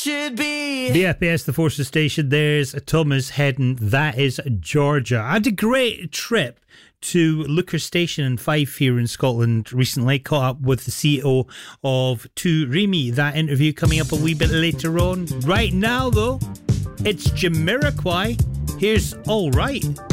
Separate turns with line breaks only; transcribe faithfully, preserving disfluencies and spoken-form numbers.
should be.
B F P S, the Forces Station. There's Thomas heading. That is Georgia. I had a great trip to Looker Station in Fife here in Scotland recently. Caught up with the C E O of two Remy. That interview coming up a wee bit later on. Right now, though, it's Jamiroquai. Here's All Right.